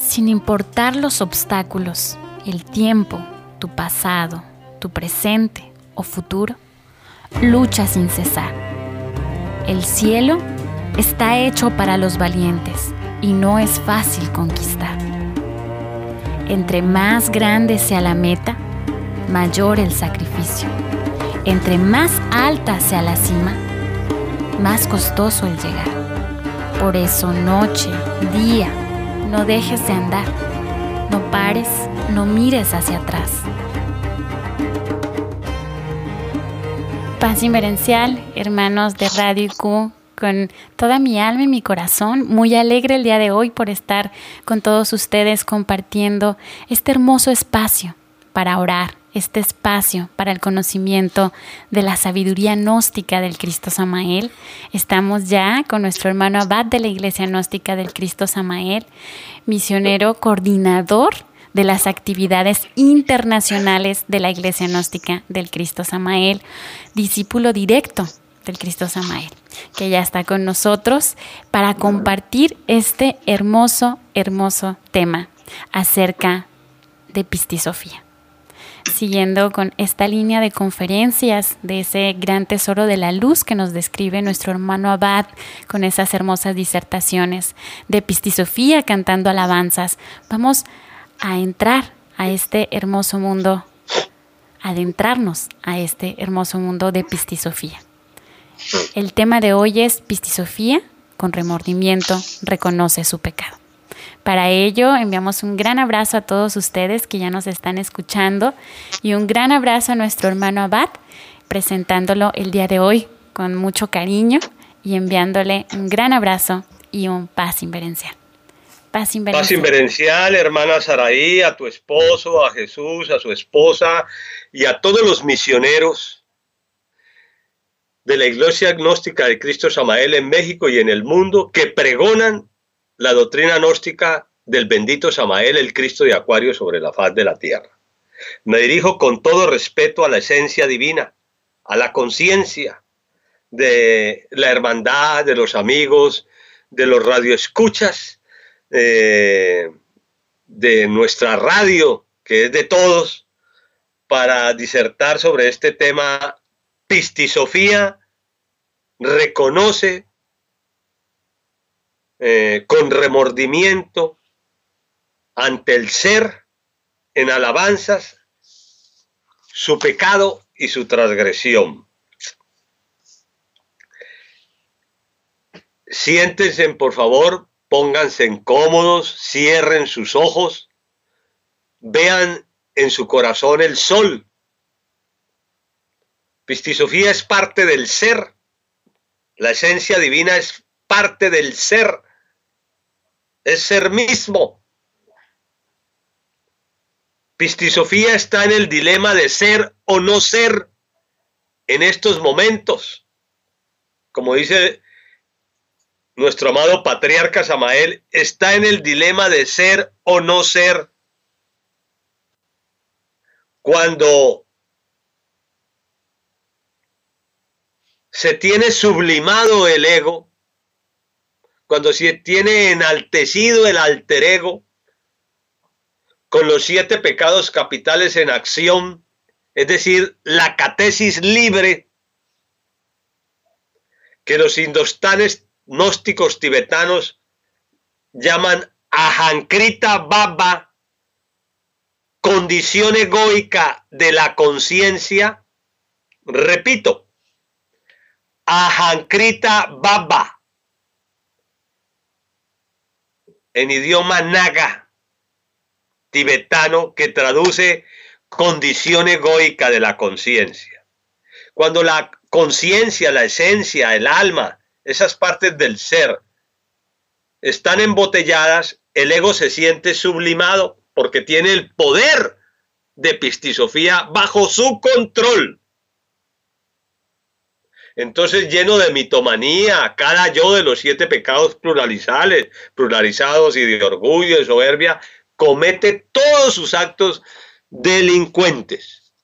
Sin importar los obstáculos, el tiempo, tu pasado, tu presente o futuro, lucha sin cesar. El cielo está hecho para los valientes y no es fácil conquistar. Entre más grande sea la meta, mayor el sacrificio. Entre más alta sea la cima, más costoso el llegar. Por eso noche, día, no dejes de andar. No pares, no mires hacia atrás. Paz inverencial, hermanos de Radio IQ, con toda mi alma y mi corazón, muy alegre el día de hoy por estar con todos ustedes compartiendo este hermoso espacio para orar, este espacio para el conocimiento de la sabiduría gnóstica del Cristo Samael. Estamos ya con nuestro hermano abad de la Iglesia Gnóstica del Cristo Samael, misionero coordinador de las actividades internacionales de la Iglesia Gnóstica del Cristo Samael, discípulo directo del Cristo Samael, que ya está con nosotros para compartir este hermoso tema acerca de pistisofía. Siguiendo con esta línea de conferencias de ese gran tesoro de la luz que nos describe nuestro hermano abad con esas hermosas disertaciones de pistisofía cantando alabanzas, vamos a entrar a este hermoso mundo, adentrarnos a este hermoso mundo de pistisofía. El tema de hoy es pistisofía, con remordimiento, reconoce su pecado. Para ello, enviamos un gran abrazo a todos ustedes que ya nos están escuchando y un gran abrazo a nuestro hermano abad, presentándolo el día de hoy con mucho cariño y enviándole un gran abrazo y un paz inverencial. Paz inverencial, hermana Saraí, a tu esposo, a Jesús, a su esposa y a todos los misioneros de la Iglesia Gnóstica de Cristo Samael en México y en el mundo que pregonan la doctrina gnóstica del bendito Samael, el Cristo de Acuario sobre la faz de la tierra. Me dirijo con todo respeto a la esencia divina, a la conciencia de la hermandad, de los amigos, de los radioescuchas, de nuestra radio, que es de todos, para disertar sobre este tema. Pistisofía reconoce con remordimiento ante el ser en alabanzas su pecado y su transgresión. Siéntense, por favor, pónganse cómodos, cierren sus ojos, vean en su corazón el sol. Pistisofía es parte del ser, la esencia divina es parte del ser, es ser mismo. Pistisofía está en el dilema de ser o no ser en estos momentos. Como dice nuestro amado patriarca Samael, está en el dilema de ser o no ser. Cuando se tiene sublimado el ego, cuando se tiene enaltecido el alter ego, con los 7 pecados capitales en acción, es decir, la catesis libre, que los indostanes gnósticos tibetanos llaman ahankrita baba, condición egoica de la conciencia. Repito, ahankrita baba, en idioma naga tibetano, que traduce condición egoica de la conciencia. Cuando la conciencia, la esencia, el alma, esas partes del ser están embotelladas, el ego se siente sublimado porque tiene el poder de pistisofía bajo su control. Entonces, lleno de mitomanía, cada yo de los 7 pecados pluralizados y de orgullo, de soberbia, comete todos sus actos delincuentes.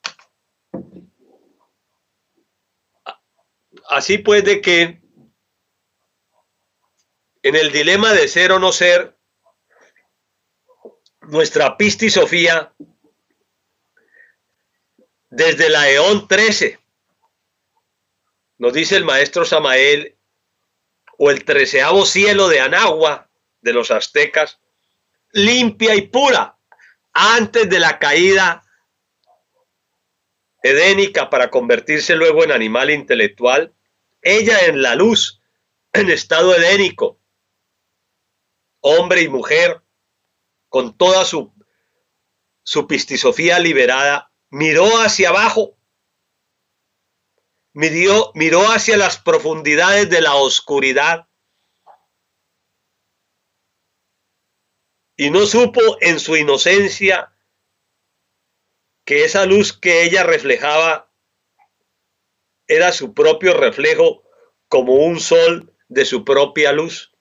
Así pues, de que en el dilema de ser o no ser, nuestra Pistis Sofía desde la eón 13, nos dice el maestro Samael, o el 13º cielo de Anagua, de los aztecas, limpia y pura, antes de la caída edénica para convertirse luego en animal intelectual, ella en la luz, en estado edénico, hombre y mujer, con toda su pistisofía liberada, miró hacia abajo, miró hacia las profundidades de la oscuridad y no supo en su inocencia que esa luz que ella reflejaba era su propio reflejo como un sol de su propia luz.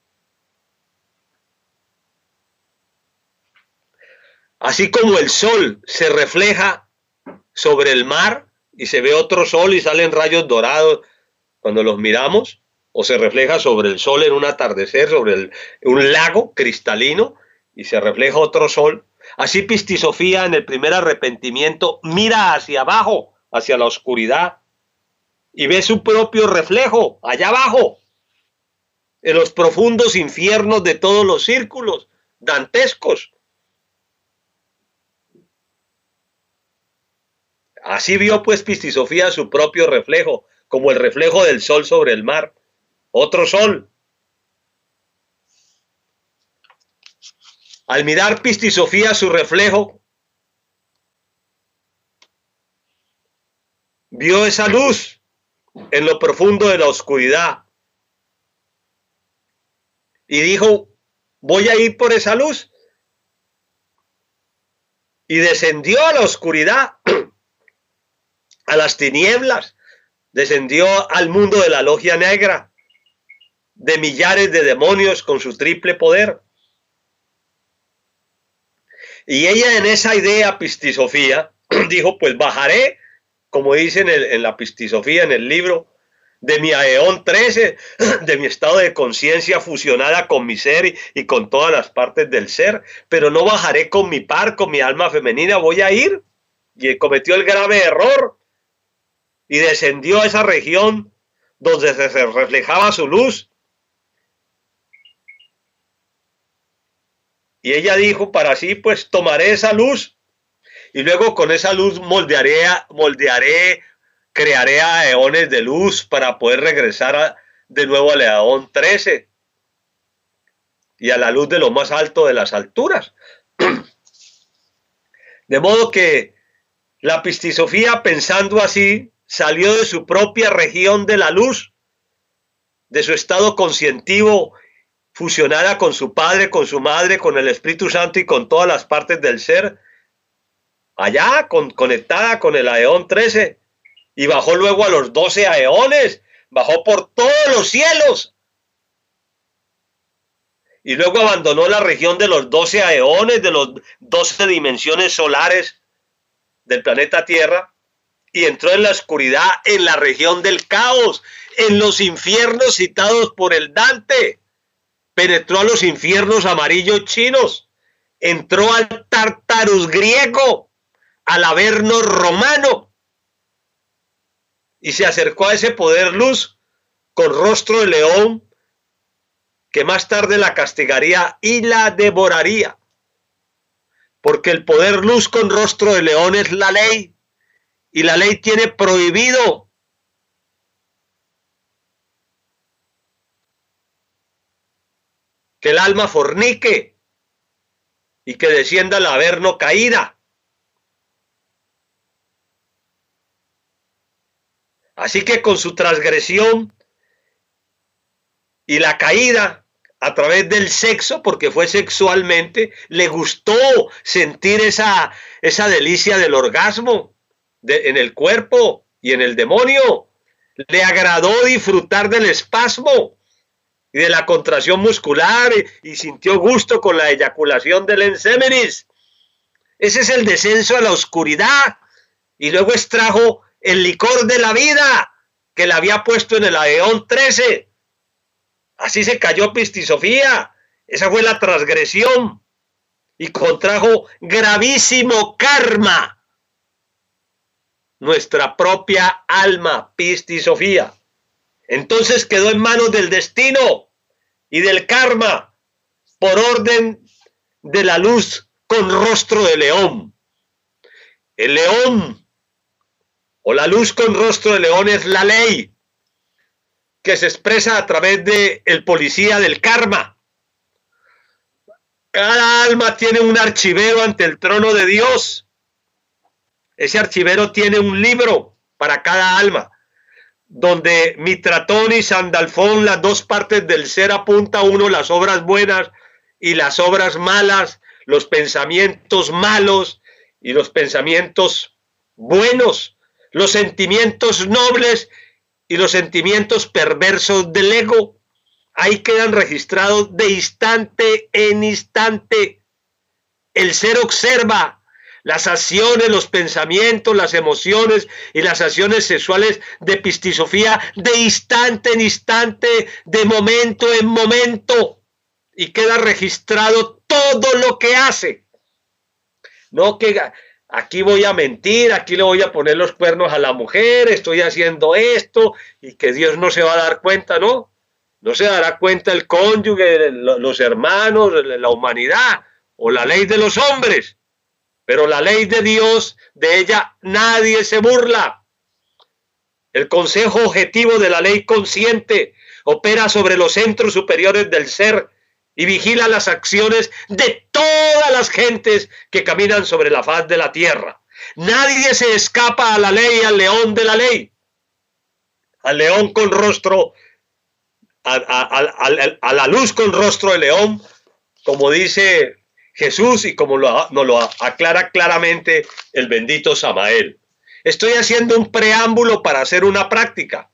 Así como el sol se refleja sobre el mar y se ve otro sol y salen rayos dorados cuando los miramos, o se refleja sobre el sol en un atardecer, sobre un lago cristalino y se refleja otro sol. Así Pistisofía en el primer arrepentimiento mira hacia abajo, hacia la oscuridad, y ve su propio reflejo allá abajo, en los profundos infiernos de todos los círculos dantescos. Así vio pues Pistisofía su propio reflejo, como el reflejo del sol sobre el mar, otro sol. Al mirar Pistisofía su reflejo, vio esa luz en lo profundo de la oscuridad y dijo, voy a ir por esa luz. Y descendió a la oscuridad, a las tinieblas, descendió al mundo de la logia negra, de millares de demonios con su triple poder. Y ella en esa idea Pistisofía dijo, pues bajaré, como dicen en la Pistisofía, en el libro, de mi eón 13, de mi estado de conciencia fusionada con mi ser y con todas las partes del ser, pero no bajaré con mi par, con mi alma femenina, voy a ir. Y cometió el grave error y descendió a esa región donde se reflejaba su luz. Y ella dijo para sí, pues tomaré esa luz y luego con esa luz crearé a eones de luz para poder regresar de nuevo al eón 13 y a la luz de lo más alto de las alturas. De modo que la Pistisofía, pensando así, salió de su propia región de la luz, de su estado conscientivo, fusionada con su padre, con su madre, con el Espíritu Santo y con todas las partes del ser, allá conectada con el eón 13, y bajó luego a los 12 eones, bajó por todos los cielos, y luego abandonó la región de los 12 eones, de los 12 dimensiones solares del planeta Tierra, y entró en la oscuridad, en la región del caos, en los infiernos citados por el Dante. Penetró a los infiernos amarillos chinos, entró al Tartarus griego, al Averno romano, y se acercó a ese poder luz con rostro de león, que más tarde la castigaría y la devoraría, porque el poder luz con rostro de león es la ley, y la ley tiene prohibido que el alma fornique y que descienda al averno caída. Así que con su transgresión y la caída a través del sexo, porque fue sexualmente, le gustó sentir esa delicia del orgasmo en el cuerpo y en el demonio. Le agradó disfrutar del espasmo y de la contracción muscular y sintió gusto con la eyaculación del ensémenis. Ese es el descenso a la oscuridad, y luego extrajo el licor de la vida que le había puesto en el eón 13. Así se cayó Pistisofía. Esa fue la transgresión. y contrajo gravísimo karma. Nuestra propia alma, Pistis Sofía. Entonces quedó en manos del destino y del karma por orden de la luz con rostro de león. El león o la luz con rostro de león es la ley que se expresa a través de el policía del karma. Cada alma tiene un archivero ante el trono de Dios. Ese archivero tiene un libro para cada alma, donde Mitratón y Sandalfón, las dos partes del ser, apunta uno las obras buenas y las obras malas, los pensamientos malos y los pensamientos buenos, los sentimientos nobles y los sentimientos perversos del ego. Ahí quedan registrados de instante en instante. El ser observa las acciones, los pensamientos, las emociones y las acciones sexuales de Pistis Sofía de instante en instante, de momento en momento, y queda registrado todo lo que hace. No que aquí voy a mentir, aquí le voy a poner los cuernos a la mujer, estoy haciendo esto, y que Dios no se va a dar cuenta, ¿no? No se dará cuenta el cónyuge, los hermanos, la humanidad o la ley de los hombres. Pero la ley de Dios, de ella nadie se burla. El consejo objetivo de la ley consciente opera sobre los centros superiores del ser y vigila las acciones de todas las gentes que caminan sobre la faz de la tierra. Nadie se escapa a la ley, al león de la ley, al león con rostro, a la luz con rostro de león, como dice Jesús y como nos lo aclara claramente el bendito Samael. Estoy haciendo un preámbulo para hacer una práctica.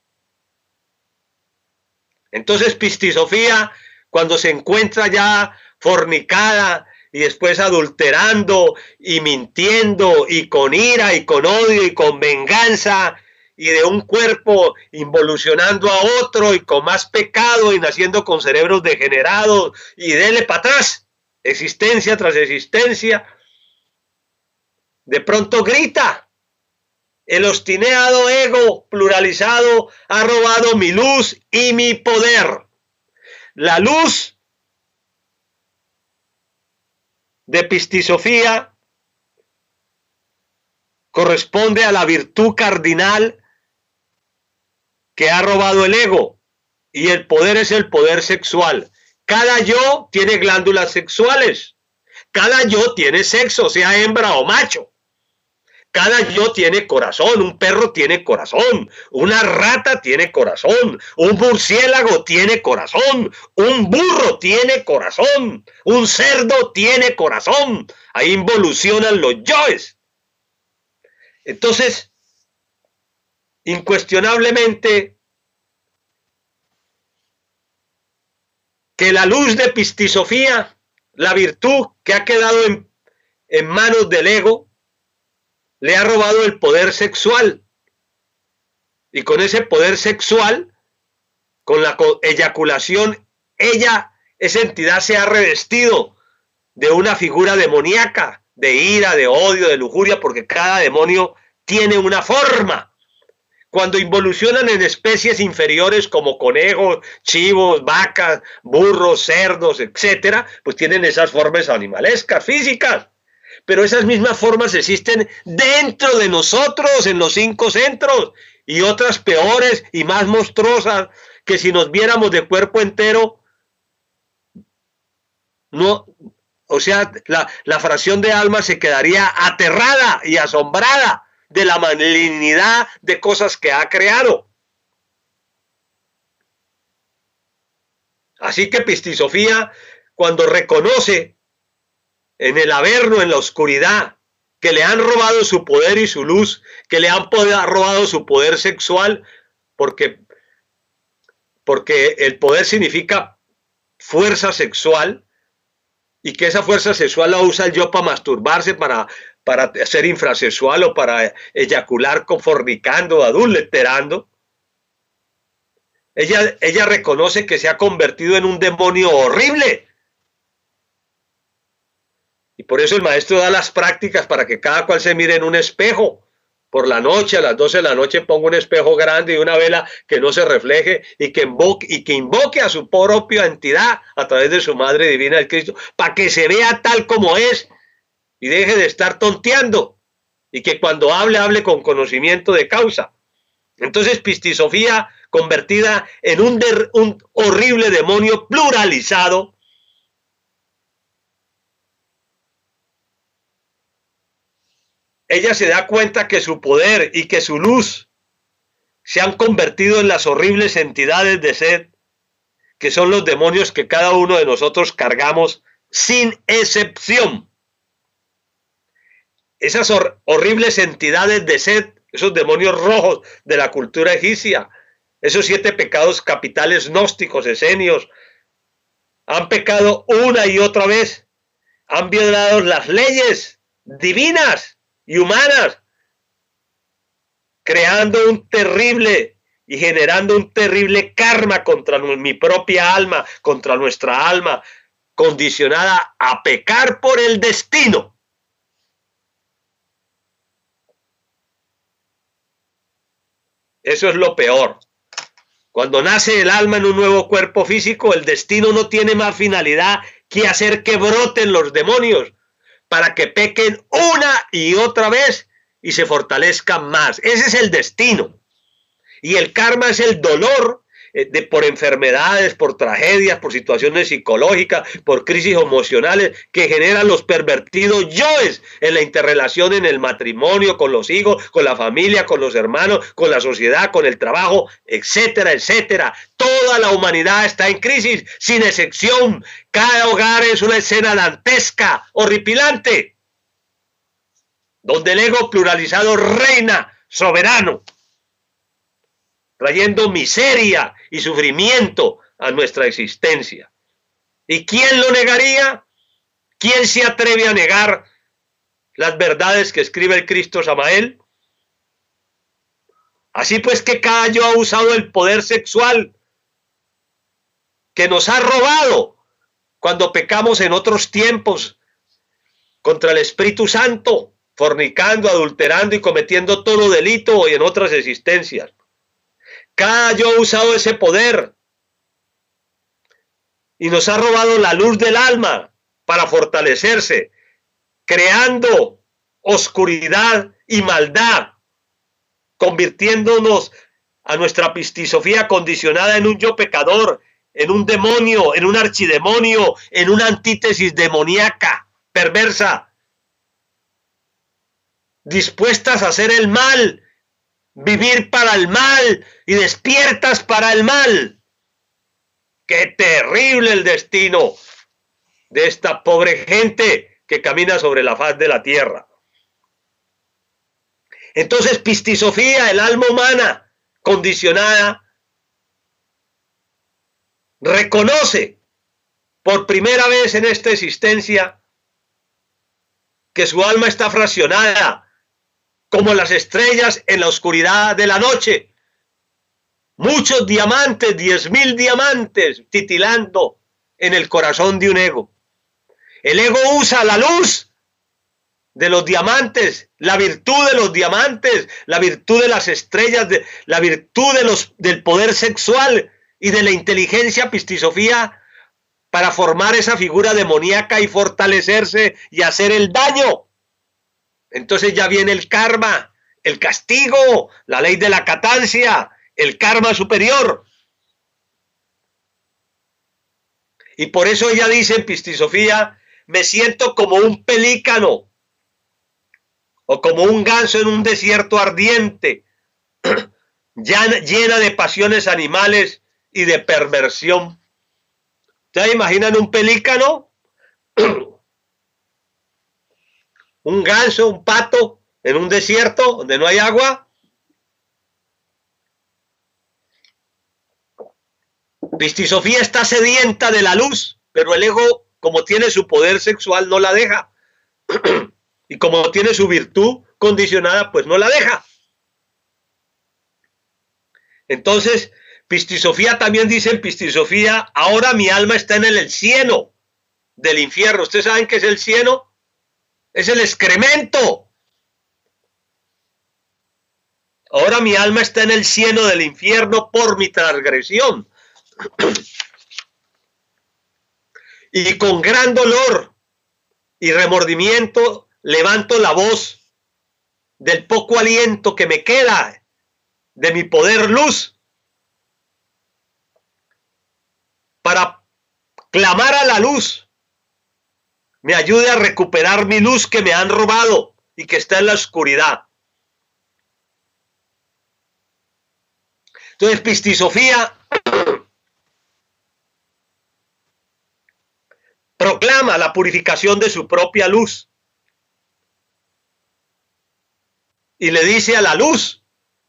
Entonces Pistis Sofía, cuando se encuentra ya fornicada y después adulterando y mintiendo y con ira y con odio y con venganza, y de un cuerpo involucionando a otro y con más pecado y naciendo con cerebros degenerados y dele para atrás, existencia tras existencia, de pronto grita: el obstinado ego pluralizado ha robado mi luz y mi poder. La luz de Pistis Sofía corresponde a la virtud cardinal que ha robado el ego, y el poder es el poder sexual. Cada yo tiene glándulas sexuales, cada yo tiene sexo, sea hembra o macho. Cada yo tiene corazón, un perro tiene corazón, una rata tiene corazón, un murciélago tiene corazón, un burro tiene corazón, un cerdo tiene corazón. Ahí involucionan los yoes. Entonces, incuestionablemente, que la luz de Pistis Sofía, la virtud que ha quedado en manos del ego, le ha robado el poder sexual. Y con ese poder sexual, con la eyaculación, esa entidad se ha revestido de una figura demoníaca, de ira, de odio, de lujuria, porque cada demonio tiene una forma. Cuando involucionan en especies inferiores como conejos, chivos, vacas, burros, cerdos, etcétera, pues tienen esas formas animalescas, físicas. Pero esas mismas formas existen dentro de nosotros, en los 5 centros, y otras peores y más monstruosas, que si nos viéramos de cuerpo entero, no, o sea, la fracción de alma se quedaría aterrada y asombrada de la malignidad de cosas que ha creado. Así que Pistis Sofía, cuando reconoce en el averno, en la oscuridad, que le han robado su poder y su luz, que le han robado su poder sexual, porque el poder significa fuerza sexual, y que esa fuerza sexual la usa el yo para masturbarse, para ser infrasexual o para eyacular fornicando, adulterando. Ella reconoce que se ha convertido en un demonio horrible. Y por eso el maestro da las prácticas para que cada cual se mire en un espejo. Por la noche, a las 12 de la noche, ponga un espejo grande y una vela que no se refleje y que invoque a su propia entidad a través de su Madre Divina del Cristo, para que se vea tal como es y deje de estar tonteando. Y que cuando hable con conocimiento de causa. Entonces, Pistisofía, convertida en un horrible demonio pluralizado, ella se da cuenta que su poder y que su luz se han convertido en las horribles entidades de sed, que son los demonios que cada uno de nosotros cargamos sin excepción. Esas horribles entidades de sed, esos demonios rojos de la cultura egipcia, esos 7 pecados capitales gnósticos, esenios, han pecado una y otra vez, han violado las leyes divinas y humanas, creando un terrible y generando un terrible karma contra mi propia alma, contra nuestra alma, condicionada a pecar por el destino. Eso es lo peor. Cuando nace el alma en un nuevo cuerpo físico, el destino no tiene más finalidad que hacer que broten los demonios para que pequen una y otra vez y se fortalezcan más. Ese es el destino. Y el karma es el dolor por enfermedades, por tragedias, por situaciones psicológicas, por crisis emocionales que generan los pervertidos yoes en la interrelación en el matrimonio, con los hijos, con la familia, con los hermanos, con la sociedad, con el trabajo, etcétera, etcétera. Toda la humanidad está en crisis, sin excepción. Cada hogar es una escena dantesca, horripilante, donde el ego pluralizado reina soberano, trayendo miseria y sufrimiento a nuestra existencia. ¿Y quién lo negaría? ¿Quién se atreve a negar las verdades que escribe el Cristo Samael? Así pues que cada yo ha usado el poder sexual que nos ha robado cuando pecamos en otros tiempos contra el Espíritu Santo, fornicando, adulterando y cometiendo todo delito y en otras existencias. Cada yo ha usado ese poder y nos ha robado la luz del alma para fortalecerse, creando oscuridad y maldad, convirtiéndonos a nuestra pistisofía condicionada en un yo pecador, en un demonio, en un archidemonio, en una antítesis demoníaca, perversa, dispuestas a hacer el mal, vivir para el mal y despiertas para el mal. ¡Qué terrible el destino de esta pobre gente que camina sobre la faz de la tierra! Entonces, pistisofía, el alma humana condicionada, reconoce por primera vez en esta existencia que su alma está fraccionada como las estrellas en la oscuridad de la noche. Muchos diamantes, 10.000 diamantes titilando en el corazón de un ego. El ego usa la luz de los diamantes, la virtud de los diamantes, la virtud de las estrellas, la virtud del poder sexual y de la inteligencia pistisofía para formar esa figura demoníaca y fortalecerse y hacer el daño. Entonces ya viene el karma, el castigo, la ley de la catancia, el karma superior. Y por eso ella dice en Pistisofía, me siento como un pelícano o como un ganso en un desierto ardiente, llena de pasiones animales y de perversión. ¿Ustedes imaginan un pelícano? Un ganso, un pato, en un desierto donde no hay agua. Pistisofía está sedienta de la luz, pero el ego, como tiene su poder sexual, no la deja. Y como tiene su virtud condicionada, pues no la deja. Entonces, Pistisofía también dice en Pistisofía, ahora mi alma está en el cieno del infierno. ¿Ustedes saben qué es el cieno? es el excremento. Ahora mi alma está en el cieno del infierno por mi transgresión. Y con gran dolor y remordimiento levanto la voz del poco aliento que me queda de mi poder luz para clamar a la luz. Me ayude a recuperar mi luz que me han robado y que está en la oscuridad. Entonces, Pistisofía proclama la purificación de su propia luz y le dice a la luz: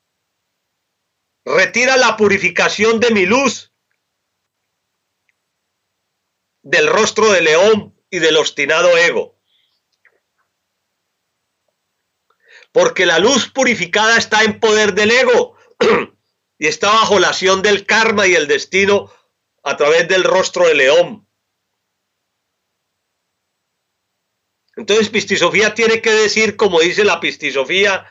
retira la purificación de mi luz del rostro de león y del obstinado ego, porque la luz purificada está en poder del ego y está bajo la acción del karma y el destino a través del rostro de león. Entonces Pistisofía tiene que decir, como dice la Pistisofía,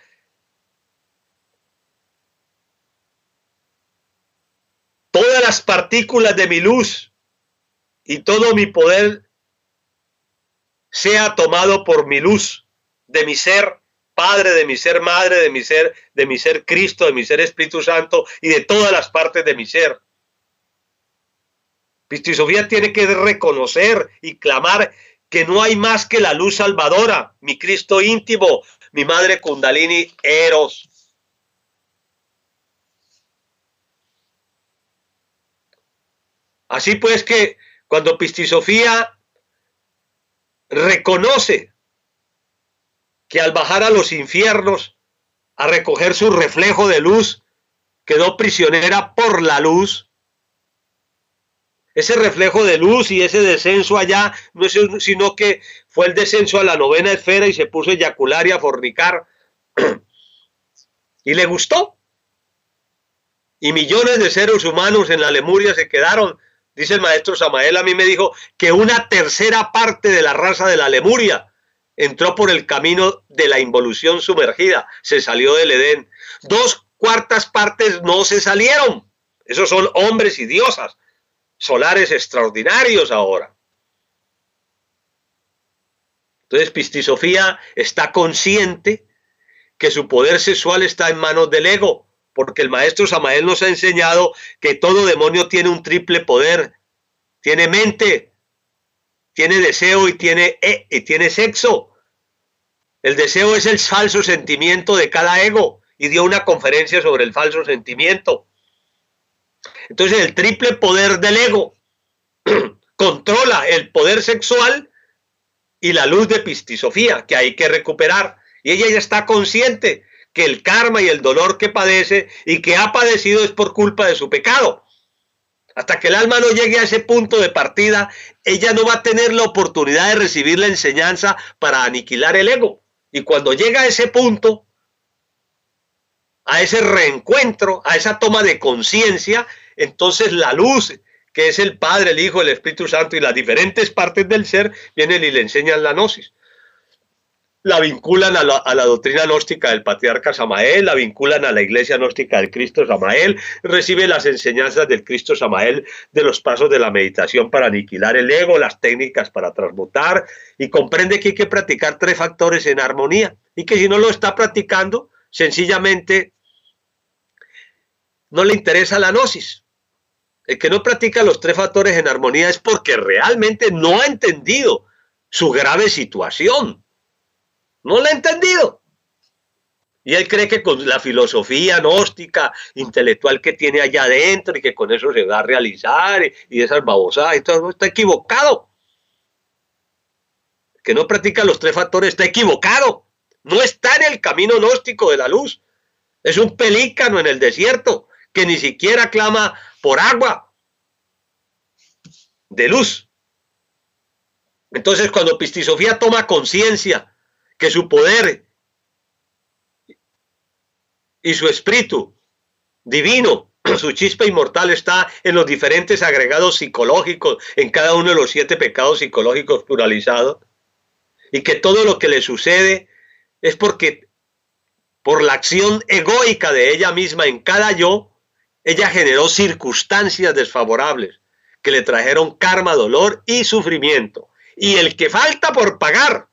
todas las partículas de mi luz y todo mi poder sea tomado por mi luz, de mi ser Padre, de mi ser Madre, de mi ser Cristo, de mi ser Espíritu Santo y de todas las partes de mi ser. Pistisofía tiene que reconocer y clamar que no hay más que la luz salvadora, mi Cristo íntimo, mi Madre Kundalini Eros. Así pues que cuando Pistisofía reconoce que al bajar a los infiernos a recoger su reflejo de luz, quedó prisionera por la luz. Ese reflejo de luz y ese descenso allá no es sino que fue el descenso a la novena esfera y se puso a eyacular y a fornicar. Y le gustó. Y millones de seres humanos en la Lemuria se quedaron. Dice el maestro Samael, a mí me dijo que una tercera parte de la raza de la Lemuria entró por el camino de la involución sumergida, se salió del Edén. 2/4 partes no se salieron. Esos son hombres y diosas solares extraordinarios ahora. Entonces Pistisofía está consciente que su poder sexual está en manos del ego, porque el maestro Samael nos ha enseñado que todo demonio tiene un triple poder. Tiene mente, tiene deseo y tiene sexo. El deseo es el falso sentimiento de cada ego y dio una conferencia sobre el falso sentimiento. Entonces el triple poder del ego controla el poder sexual y la luz de Pistisofía, que hay que recuperar. Y ella ya está consciente que el karma y el dolor que padece y que ha padecido es por culpa de su pecado. Hasta que el alma no llegue a ese punto de partida, ella no va a tener la oportunidad de recibir la enseñanza para aniquilar el ego. Y cuando llega a ese punto, a ese reencuentro, a esa toma de conciencia, entonces la luz, que es el Padre, el Hijo, el Espíritu Santo y las diferentes partes del ser, vienen y le enseñan la gnosis. La vinculan a la doctrina gnóstica del patriarca Samael, la vinculan a la iglesia gnóstica del Cristo Samael, recibe las enseñanzas del Cristo Samael de los pasos de la meditación para aniquilar el ego, las técnicas para transmutar, y comprende que hay que practicar 3 factores en armonía, y que si no lo está practicando, sencillamente no le interesa la gnosis. El que no practica los 3 factores en armonía es porque realmente no ha entendido su grave situación. No la ha entendido. Y él cree que con la filosofía gnóstica, intelectual que tiene allá adentro y que con eso se va a realizar y esas babosadas y todo, está equivocado. El que no practica los 3 factores está equivocado. No está en el camino gnóstico de la luz. Es un pelícano en el desierto que ni siquiera clama por agua de luz. Entonces, cuando Pistisofía toma conciencia que su poder y su espíritu divino, su chispa inmortal, está en los diferentes agregados psicológicos, en cada uno de los 7 pecados psicológicos pluralizados, y que todo lo que le sucede es porque por la acción egoica de ella misma en cada yo, ella generó circunstancias desfavorables que le trajeron karma, dolor y sufrimiento. Y el que falta por pagar,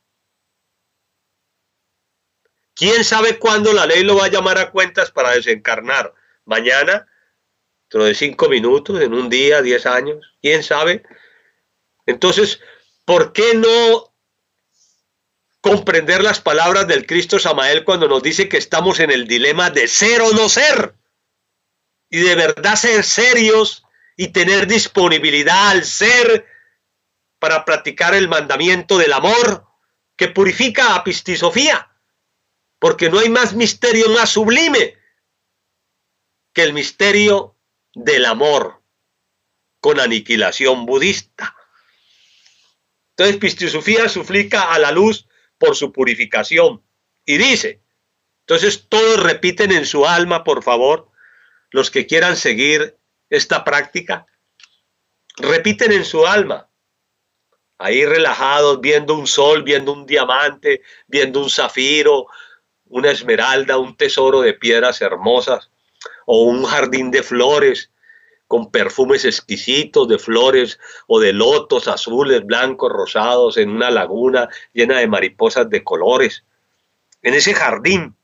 ¿quién sabe cuándo la ley lo va a llamar a cuentas para desencarnar? ¿Mañana? ¿Dentro de 5 minutos? ¿En un día? ¿10 años? ¿Quién sabe? Entonces, ¿por qué no comprender las palabras del Cristo Samael cuando nos dice que estamos en el dilema de ser o no ser? Y de verdad ser serios y tener disponibilidad al ser para practicar el mandamiento del amor que purifica a Pistisofía. Porque no hay más misterio más sublime que el misterio del amor con aniquilación budista. Entonces Pistisofía suplica a la luz por su purificación. Y dice, entonces todos repiten en su alma, por favor, los que quieran seguir esta práctica, repiten en su alma, ahí relajados, viendo un sol, viendo un diamante, viendo un zafiro, una esmeralda, un tesoro de piedras hermosas, o un jardín de flores, con perfumes exquisitos de flores o de lotos azules, blancos, rosados, en una laguna llena de mariposas de colores. En ese jardín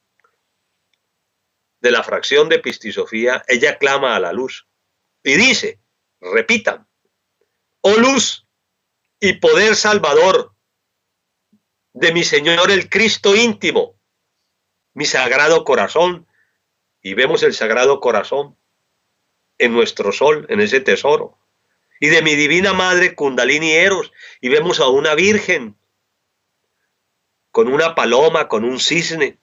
de la fracción de Pistisofía, ella clama a la luz y dice, repitan, oh luz y poder salvador de mi Señor el Cristo íntimo, mi sagrado corazón, y vemos el sagrado corazón en nuestro sol, en ese tesoro, y de mi divina madre Kundalini Eros, y vemos a una virgen con una paloma, con un cisne.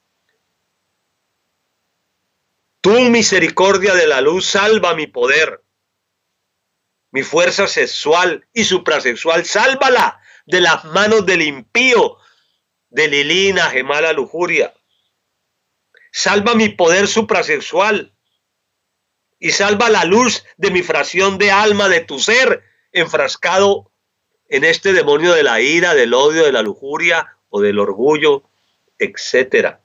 Tu misericordia de la luz salva mi poder, mi fuerza sexual y suprasexual, sálvala de las manos del impío, de Lilina, gemala lujuria. Salva mi poder suprasexual y salva la luz de mi fracción de alma, de tu ser, enfrascado en este demonio de la ira, del odio, de la lujuria o del orgullo, etc.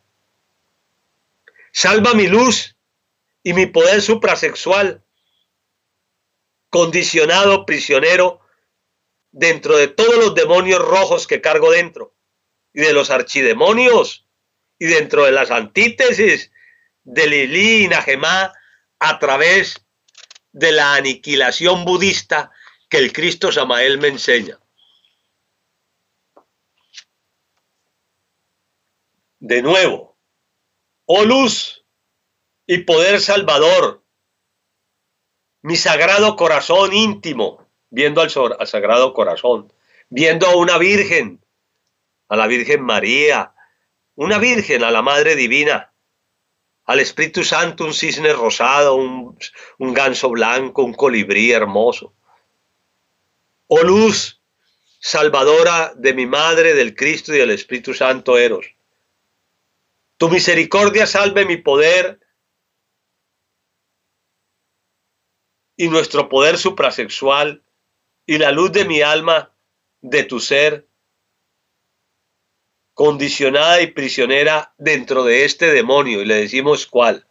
Salva mi luz y mi poder suprasexual, condicionado, prisionero, dentro de todos los demonios rojos que cargo dentro, y de los archidemonios, y dentro de las antítesis de Lili y Najemá, a través de la aniquilación budista que el Cristo Samael me enseña. De nuevo, oh luz y poder salvador, mi sagrado corazón íntimo, viendo al sagrado corazón, viendo a una virgen, a la Virgen María, una virgen, a la Madre Divina, al Espíritu Santo, un cisne rosado, un ganso blanco, un colibrí hermoso. Oh luz salvadora de mi Madre, del Cristo y del Espíritu Santo Eros, tu misericordia salve mi poder y nuestro poder suprasexual y la luz de mi alma, de tu ser, condicionada y prisionera dentro de este demonio. Y le decimos cuál.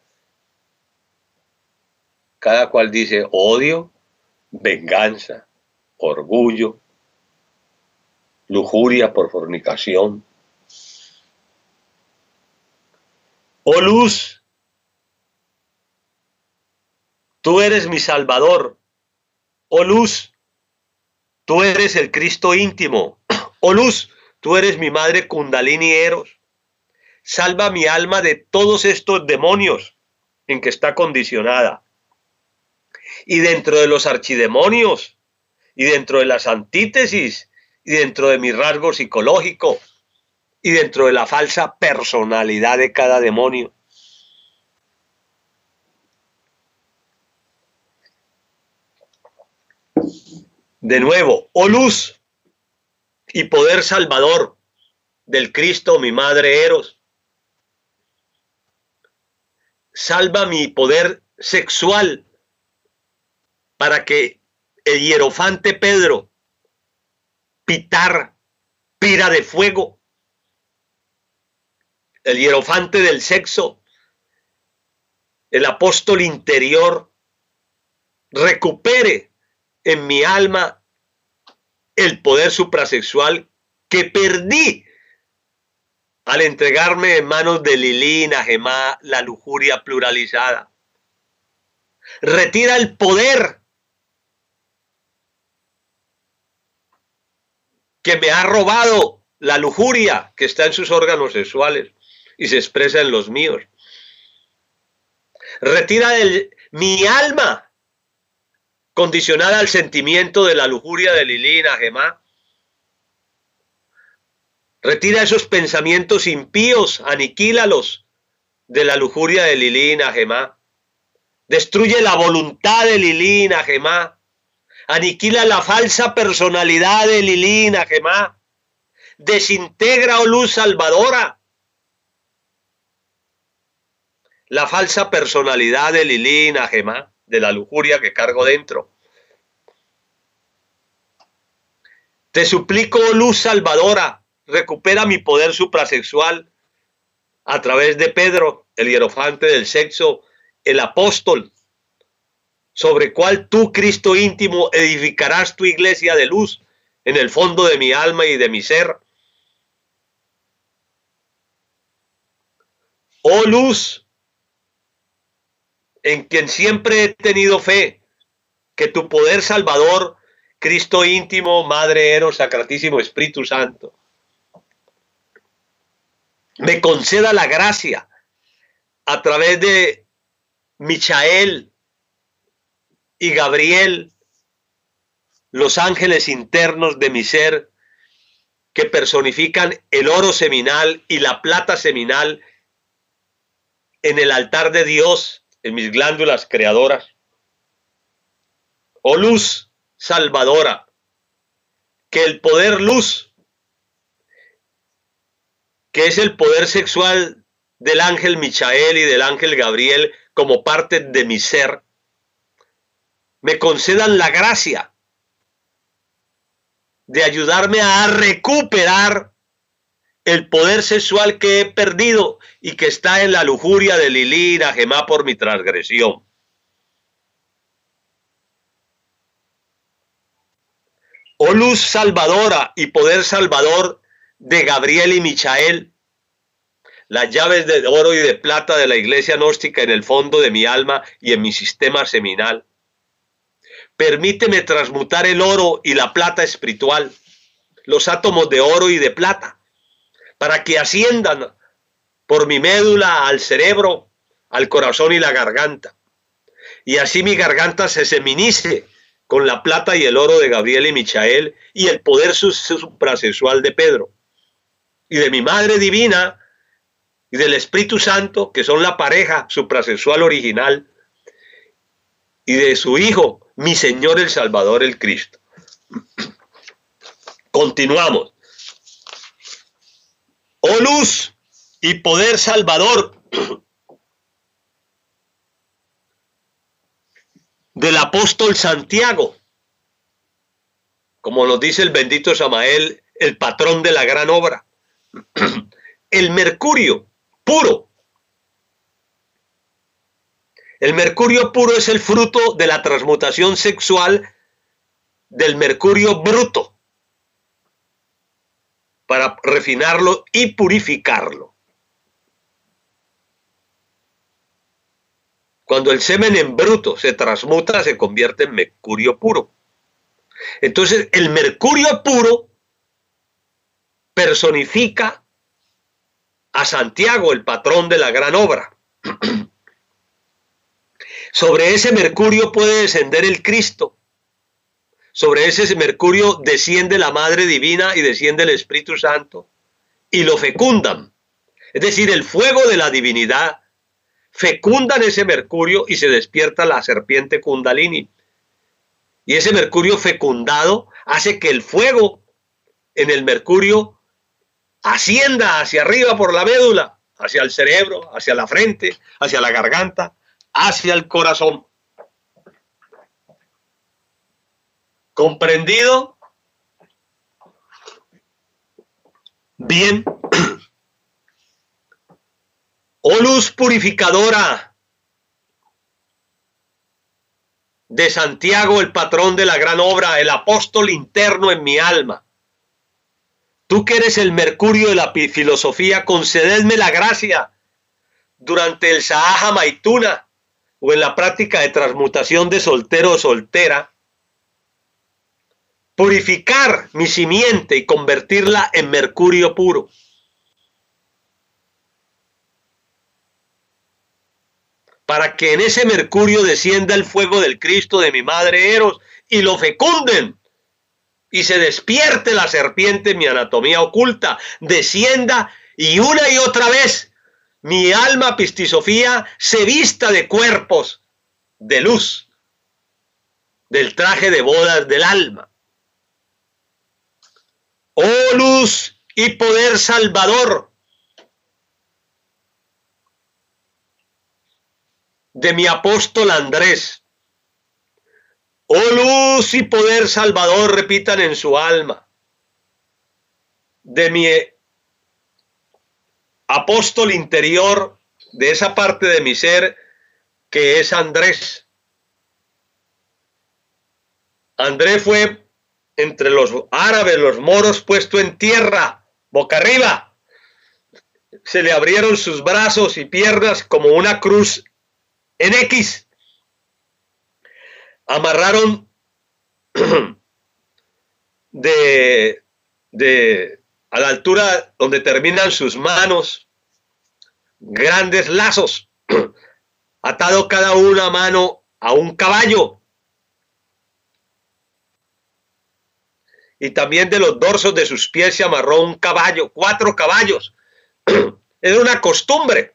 Cada cual dice odio, venganza, orgullo, lujuria por fornicación. Oh luz, tú eres mi Salvador. Oh luz, tú eres el Cristo íntimo. Oh luz, tú eres mi madre Kundalini Eros. Salva mi alma de todos estos demonios en que está condicionada. Y dentro de los archidemonios, y dentro de las antítesis, y dentro de mi rasgo psicológico, y dentro de la falsa personalidad de cada demonio. De nuevo, oh luz y poder salvador del Cristo, mi madre Eros. Salva mi poder sexual para que el hierofante Pedro, Pitar, pira de fuego, el hierofante del sexo, el apóstol interior, recupere en mi alma el poder suprasexual que perdí al entregarme en manos de Lilí, Najemá, la lujuria pluralizada. Retira el poder que me ha robado la lujuria que está en sus órganos sexuales y se expresa en los míos. Retira mi alma condicionada al sentimiento de la lujuria de Lilí y Najemá. Retira esos pensamientos impíos, aniquílalos de la lujuria de Lilí y Najemá. Destruye la voluntad de Lilí y Najemá. Aniquila la falsa personalidad de Lilí y Najemá. Desintegra, oh luz salvadora, la falsa personalidad de Lilí y Najemá, de la lujuria que cargo dentro. Te suplico, oh luz salvadora, recupera mi poder suprasexual a través de Pedro, el hierofante del sexo, el apóstol, sobre cual tú, Cristo íntimo, edificarás tu iglesia de luz en el fondo de mi alma y de mi ser. Oh luz, en quien siempre he tenido fe, que tu poder salvador, Cristo íntimo, Madre Eros, Sacratísimo Espíritu Santo, me conceda la gracia a través de Michael y Gabriel, los ángeles internos de mi ser, que personifican el oro seminal y la plata seminal en el altar de Dios, en mis glándulas creadoras. Oh luz salvadora, que el poder luz, que es el poder sexual del ángel Michael y del ángel Gabriel como parte de mi ser, me concedan la gracia de ayudarme a recuperar el poder sexual que he perdido y que está en la lujuria de Lilí y Najemá por mi transgresión. Oh luz salvadora y poder salvador de Gabriel y Michael, las llaves de oro y de plata de la iglesia gnóstica en el fondo de mi alma y en mi sistema seminal. Permíteme transmutar el oro y la plata espiritual, los átomos de oro y de plata, para que asciendan por mi médula al cerebro, al corazón y la garganta. Y así mi garganta se seminice con la plata y el oro de Gabriel y Michael y el poder suprasexual de Pedro. Y de mi Madre Divina y del Espíritu Santo, que son la pareja suprasexual original, y de su Hijo, mi Señor el Salvador, el Cristo. Continuamos. Oh luz y poder salvador del apóstol Santiago, como nos dice el bendito Samael, el patrón de la gran obra. El mercurio puro. El mercurio puro es el fruto de la transmutación sexual del mercurio bruto para refinarlo y purificarlo. Cuando el semen en bruto se transmuta, se convierte en mercurio puro. Entonces, el mercurio puro personifica a Santiago, el patrón de la gran obra. Sobre ese mercurio puede descender el Cristo. Sobre ese mercurio desciende la Madre Divina y desciende el Espíritu Santo y lo fecundan. Es decir, el fuego de la divinidad fecundan ese mercurio y se despierta la serpiente Kundalini. Y ese mercurio fecundado hace que el fuego en el mercurio ascienda hacia arriba por la médula, hacia el cerebro, hacia la frente, hacia la garganta, hacia el corazón. ¿Comprendido? Bien. Oh luz purificadora de Santiago, el patrón de la gran obra, el apóstol interno en mi alma. Tú que eres el mercurio de la filosofía, concededme la gracia durante el Sahaja Maituna o en la práctica de transmutación de soltero o soltera, purificar mi simiente y convertirla en mercurio puro. Para que en ese mercurio descienda el fuego del Cristo de mi madre Eros y lo fecunden y se despierte la serpiente en mi anatomía oculta, descienda y una y otra vez mi alma Pistisofía se vista de cuerpos de luz, del traje de bodas del alma. Oh luz y poder salvador de mi apóstol Andrés. Oh luz y poder salvador, repitan en su alma, de mi apóstol interior, de esa parte de mi ser que es Andrés. Andrés fue entre los árabes, los moros, puesto en tierra, boca arriba. Se le abrieron sus brazos y piernas como una cruz en X. Amarraron a la altura donde terminan sus manos grandes lazos, atado cada una mano a un caballo. Y también de los dorsos de sus pies se amarró un caballo, 4 caballos. Era una costumbre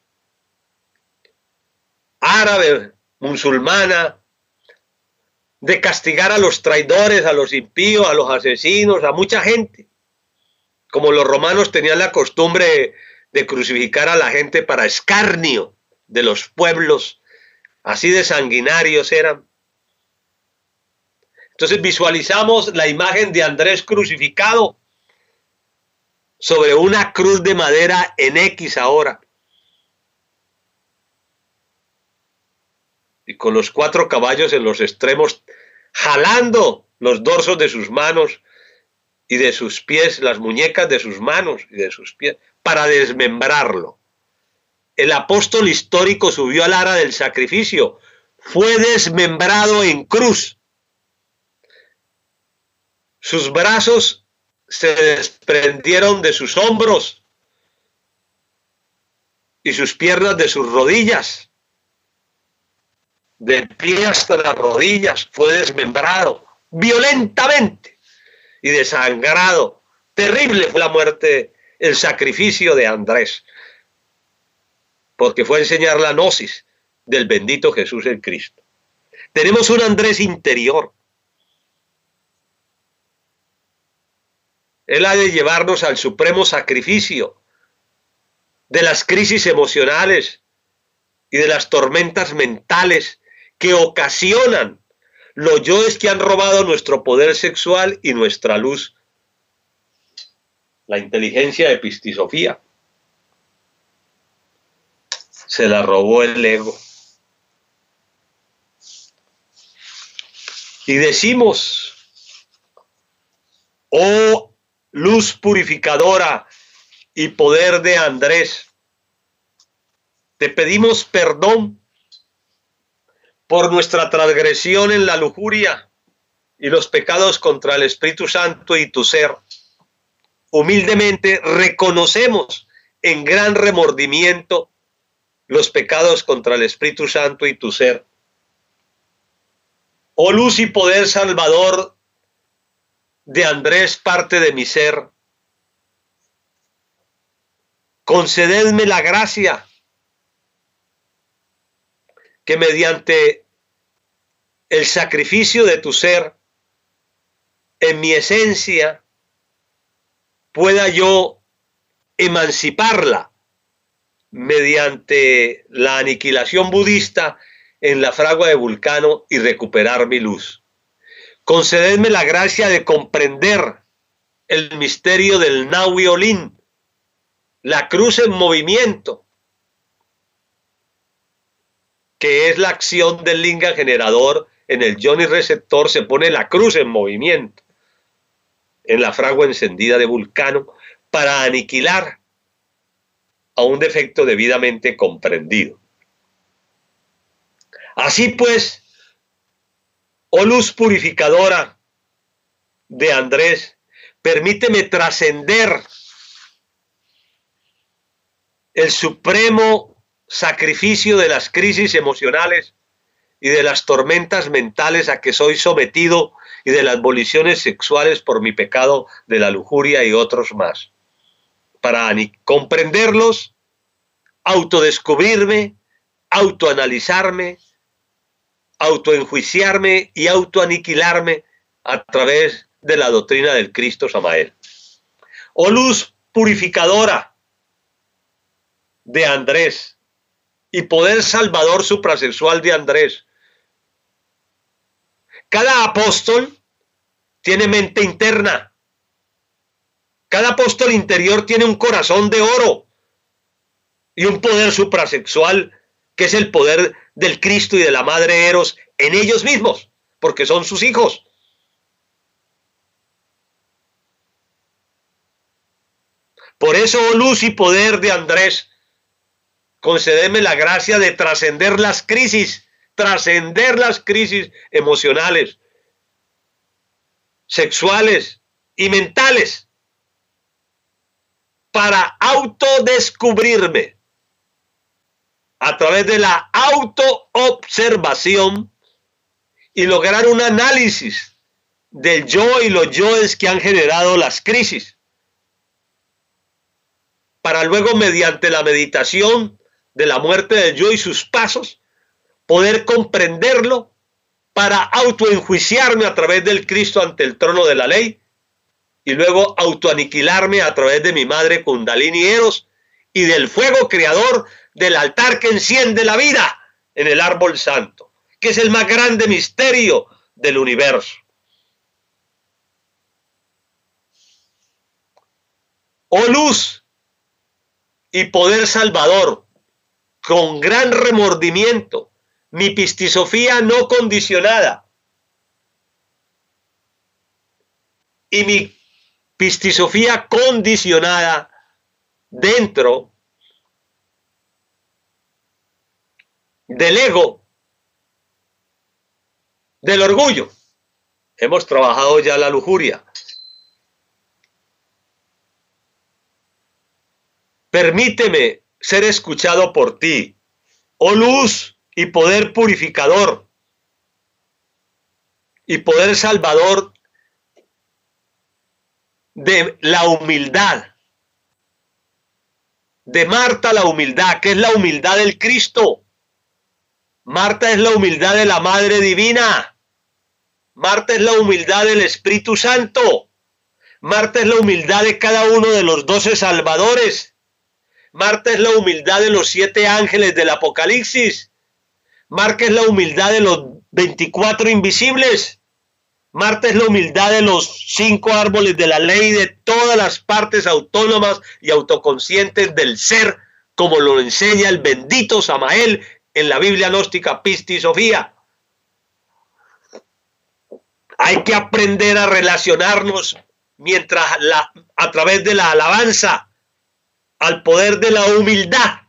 árabe, musulmana, de castigar a los traidores, a los impíos, a los asesinos, a mucha gente. Como los romanos tenían la costumbre de crucificar a la gente para escarnio de los pueblos, así de sanguinarios eran. Entonces visualizamos la imagen de Andrés crucificado sobre una cruz de madera en X ahora. Y con los 4 caballos en los extremos, jalando los dorsos de sus manos y de sus pies, las muñecas de sus manos y de sus pies, para desmembrarlo. El apóstol histórico subió al ara del sacrificio, fue desmembrado en cruz. Sus brazos se desprendieron de sus hombros y sus piernas de sus rodillas. De pie hasta las rodillas fue desmembrado violentamente y desangrado. Terrible fue la muerte, el sacrificio de Andrés, porque fue a enseñar la gnosis del bendito Jesús el Cristo. Tenemos un Andrés interior. Él ha de llevarnos al supremo sacrificio de las crisis emocionales y de las tormentas mentales que ocasionan los yoes que han robado nuestro poder sexual y nuestra luz. La inteligencia de Pistisofía se la robó el ego. Y decimos, oh luz purificadora y poder de Andrés, te pedimos perdón por nuestra transgresión en la lujuria y los pecados contra el Espíritu Santo y tu ser. Humildemente reconocemos en gran remordimiento los pecados contra el Espíritu Santo y tu ser. Oh luz y poder salvador de Andrés, parte de mi ser, concededme la gracia que mediante el sacrificio de tu ser, en mi esencia, pueda yo emanciparla mediante la aniquilación budista en la fragua de Vulcano y recuperar mi luz. Concededme la gracia de comprender el misterio del Nahui Olin la cruz en movimiento, que es la acción del Lingam generador en el Johnny receptor, se pone la cruz en movimiento en la fragua encendida de Vulcano para aniquilar a un defecto debidamente comprendido. Así pues, oh luz purificadora de Andrés, permíteme trascender el supremo sacrificio de las crisis emocionales y de las tormentas mentales a que soy sometido y de las voliciones sexuales por mi pecado de la lujuria y otros más, para comprenderlos, autodescubrirme, autoanalizarme, autoenjuiciarme y autoaniquilarme a través de la doctrina del Cristo Samael. Oh luz purificadora de Andrés y poder salvador suprasexual de Andrés. Cada apóstol tiene mente interna. Cada apóstol interior tiene un corazón de oro y un poder suprasexual que es el poder del Cristo y de la Madre Eros en ellos mismos, porque son sus hijos. Por eso, oh luz y poder de Andrés, concédeme la gracia de trascender las crisis emocionales, sexuales y mentales, para autodescubrirme a través de la autoobservación y lograr un análisis del yo y los yoes que han generado las crisis, para luego, mediante la meditación de la muerte del yo y sus pasos, poder comprenderlo para autoenjuiciarme a través del Cristo ante el trono de la ley y luego autoaniquilarme a través de mi madre Kundalini Eros y del fuego creador del altar que enciende la vida en el árbol santo, que es el más grande misterio del universo. Oh luz y poder salvador, con gran remordimiento, mi pistisofía no condicionada y mi pistisofía condicionada dentro del ego, del orgullo. Hemos trabajado ya la lujuria. Permíteme ser escuchado por ti, oh luz y poder purificador y poder salvador de la humildad, de Marta la humildad, que es la humildad del Cristo. Marta es la humildad de la Madre Divina. Marta es la humildad del Espíritu Santo. Marta es la humildad de cada uno de los 12 salvadores. Marta es la humildad de los 7 ángeles del Apocalipsis. Marta es la humildad de los 24 invisibles. Marta es la humildad de los 5 árboles de la ley, de todas las partes autónomas y autoconscientes del ser, como lo enseña el bendito Samael en la Biblia gnóstica Pistisofía. Hay que aprender a relacionarnos a través de la alabanza al poder de la humildad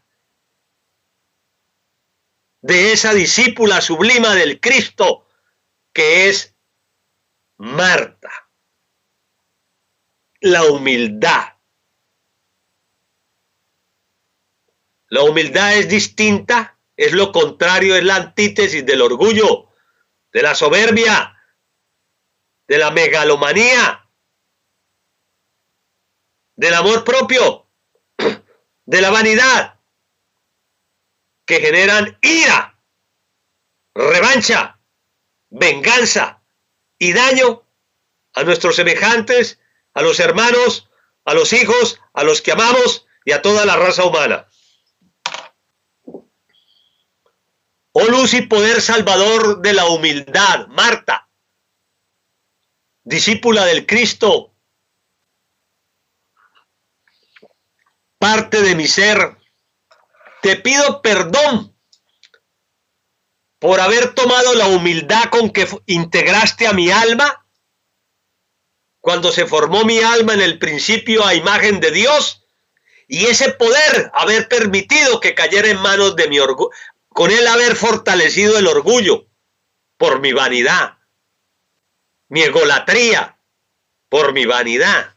de esa discípula sublima del Cristo que es Marta. La humildad. La humildad es distinta, es lo contrario, es la antítesis del orgullo, de la soberbia, de la megalomanía, del amor propio, de la vanidad, que generan ira, revancha, venganza y daño a nuestros semejantes, a los hermanos, a los hijos, a los que amamos y a toda la raza humana. Oh luz y poder salvador de la humildad, Marta, discípula del Cristo, parte de mi ser, te pido perdón por haber tomado la humildad con que integraste a mi alma cuando se formó mi alma en el principio a imagen de Dios, y ese poder haber permitido que cayera en manos de mi orgullo, con él haber fortalecido el orgullo por mi vanidad, mi egolatría por mi vanidad,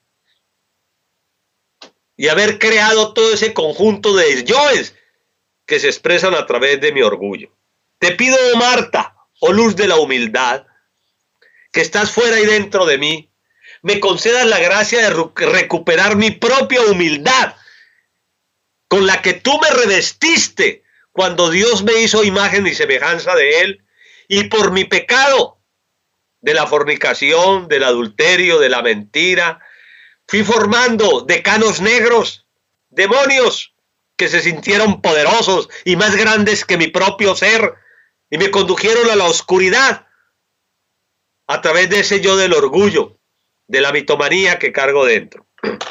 y haber creado todo ese conjunto de yoes que se expresan a través de mi orgullo. Te pido, oh Marta, oh luz de la humildad, que estás fuera y dentro de mí, me concedas la gracia de recuperar mi propia humildad, con la que tú me revestiste cuando Dios me hizo imagen y semejanza de Él, y por mi pecado de la fornicación, del adulterio, de la mentira, fui formando decanos negros, demonios que se sintieron poderosos y más grandes que mi propio ser, y me condujeron a la oscuridad a través de ese yo del orgullo, de la mitomanía que cargo dentro.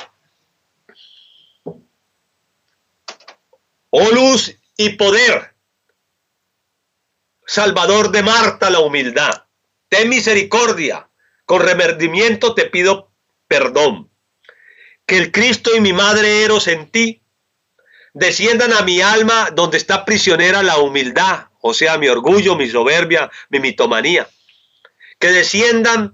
Oh luz y poder, Salvador de Marta la humildad, ten misericordia, con remordimiento te pido perdón. Que el Cristo y mi madre Eros en ti desciendan a mi alma donde está prisionera la humildad, o sea, mi orgullo, mi soberbia, mi mitomanía. Que desciendan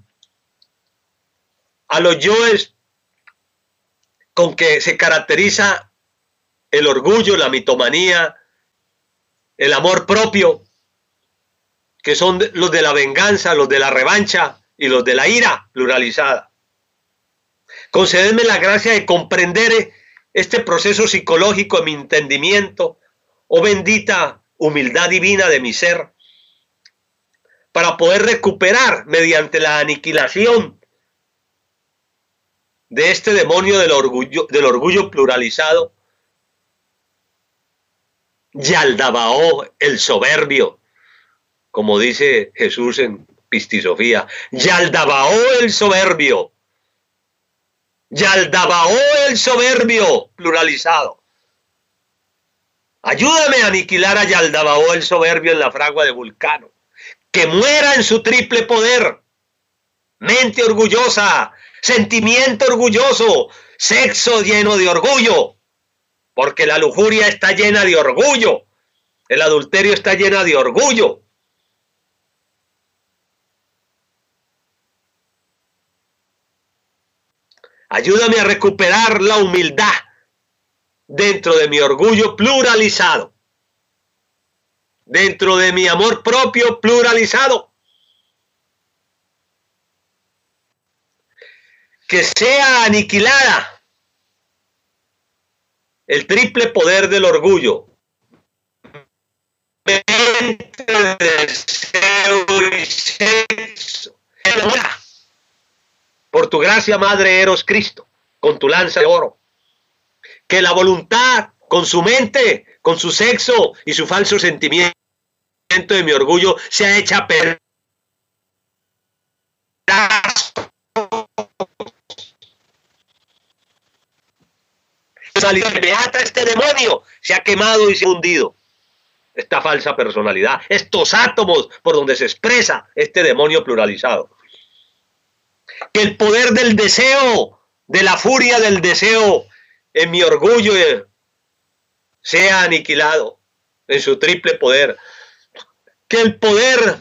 a los yoes con que se caracteriza el orgullo, la mitomanía, el amor propio, que son los de la venganza, los de la revancha y los de la ira pluralizada. Concededme la gracia de comprender este proceso psicológico en mi entendimiento, oh bendita humildad divina de mi ser, para poder recuperar mediante la aniquilación de este demonio del orgullo pluralizado, Yaldabaoth, el soberbio, como dice Jesús en Pistisofía, Yaldabaoth el soberbio, Yaldabaoth el soberbio pluralizado. Ayúdame a aniquilar a Yaldabaoth el soberbio en la fragua de Vulcano, que muera en su triple poder: mente orgullosa, sentimiento orgulloso, sexo lleno de orgullo, porque la lujuria está llena de orgullo, el adulterio está lleno de orgullo. Ayúdame a recuperar la humildad dentro de mi orgullo pluralizado, dentro de mi amor propio pluralizado. Que sea aniquilada el triple poder del orgullo, mente, deseo y sexo. Por tu gracia, Madre Eros Cristo, con tu lanza de oro, que la voluntad, con su mente, con su sexo y su falso sentimiento de mi orgullo, sea hecha pedazos. Me ata este demonio, se ha quemado y se ha hundido esta falsa personalidad, estos átomos por donde se expresa este demonio pluralizado. Que el poder del deseo, de la furia del deseo en mi orgullo sea aniquilado en su triple poder. Que el poder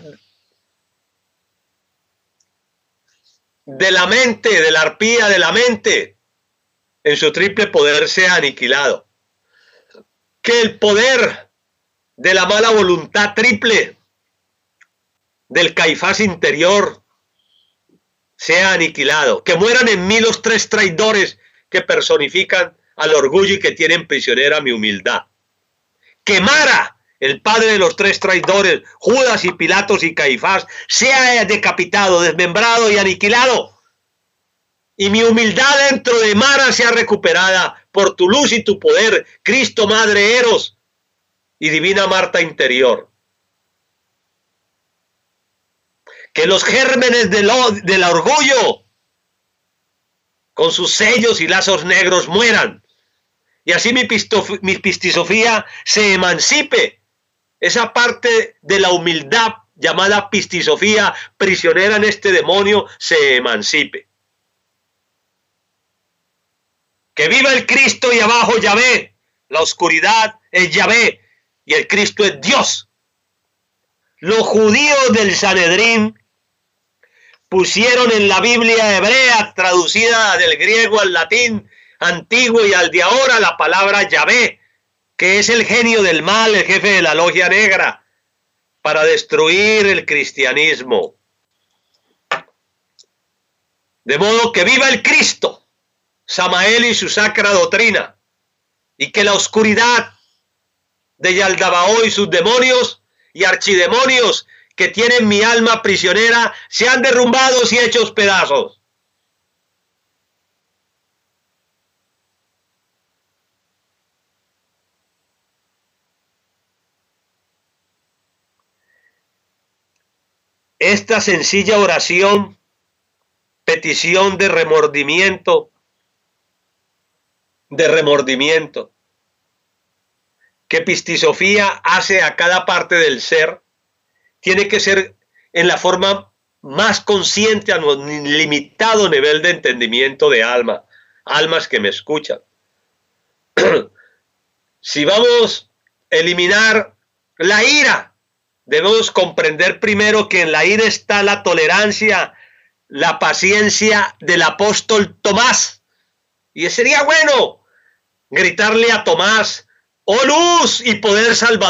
de la mente, de la arpía de la mente, en su triple poder sea aniquilado. Que el poder de la mala voluntad triple del Caifás interior sea aniquilado. Que mueran en mí los tres traidores que personifican al orgullo y que tienen prisionera mi humildad. Que Mara, el padre de los tres traidores, Judas y Pilatos y Caifás, sea decapitado, desmembrado y aniquilado. Y mi humildad dentro de Mara sea recuperada por tu luz y tu poder, Cristo, Madre Eros y Divina Marta interior. Que los gérmenes del orgullo, con sus sellos y lazos negros, mueran. y así mi pistisofía se emancipe. Esa parte de la humildad llamada pistisofía, prisionera en este demonio, se emancipe. Que viva el Cristo y abajo Yahvé. La oscuridad es Yahvé y el Cristo es Dios. Los judíos del Sanedrín pusieron en la Biblia hebrea, traducida del griego al latín antiguo y al de ahora, la palabra Yahvé, que es el genio del mal, el jefe de la logia negra, para destruir el cristianismo. De modo que viva el Cristo, Samael y su sacra doctrina, y que la oscuridad de Yaldabaoth y sus demonios y archidemonios que tienen mi alma prisionera sean derrumbados y hechos pedazos. Esta sencilla oración, petición de remordimiento, que pistisofía hace a cada parte del ser, tiene que ser en la forma más consciente a un limitado nivel de entendimiento de almas que me escuchan. Si vamos a eliminar la ira, debemos comprender primero que en la ira está la tolerancia, la paciencia del apóstol Tomás. Y sería bueno gritarle a Tomás: oh luz y poder salvador